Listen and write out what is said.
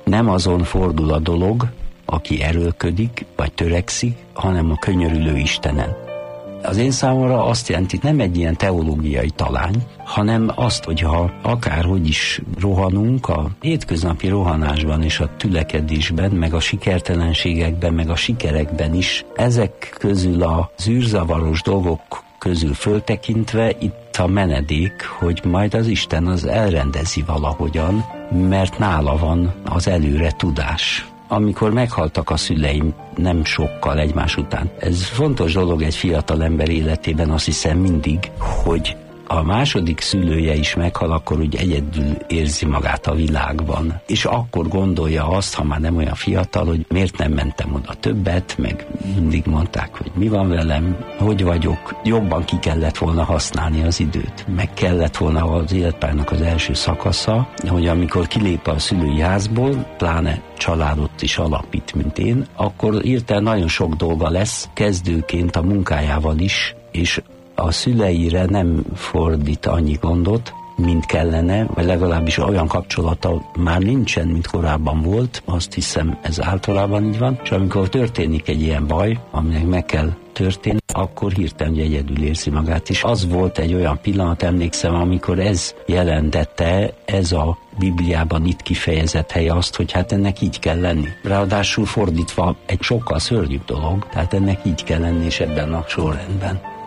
nem azon fordul a dolog, aki erőlködik, vagy törekszik, hanem a könyörülő Istenen. Az én számomra azt jelenti, nem egy ilyen teológiai talány, hanem azt, hogyha akárhogy is rohanunk a hétköznapi rohanásban és a tülekedésben, meg a sikertelenségekben, meg a sikerekben is, ezek közül az űrzavaros dolgok közül föltekintve itt a menedék, hogy majd az Isten az elrendezi valahogyan, mert nála van az előre tudás. Amikor meghaltak a szüleim nem sokkal egymás után. Ez fontos dolog egy fiatal ember életében, azt hiszem mindig, hogy a második szülője is meghal, akkor úgy egyedül érzi magát a világban. És akkor gondolja azt, ha már nem olyan fiatal, hogy miért nem mentem oda többet, meg mindig mondták, hogy mi van velem, hogy vagyok. Jobban ki kellett volna használni az időt. Meg kellett volna az életpályának az első szakasza, hogy amikor kilép a szülői házból, pláne családot is alapít, mint én, akkor hirtelen nagyon sok dolga lesz, kezdőként a munkájával is, és a szüleire nem fordít annyi gondot, mint kellene, vagy legalábbis olyan kapcsolata már nincsen, mint korábban volt, azt hiszem ez általában így van, és amikor történik egy ilyen baj, aminek meg kell történni, akkor hirtelen egyedül érzi magát, és az volt egy olyan pillanat, emlékszem, amikor ez jelentette, ez a Bibliában itt kifejezett hely azt, hogy hát ennek így kell lenni. Ráadásul fordítva egy sokkal szörnyűbb dolog, tehát ennek így kell lenni, és ebben a sorrendben.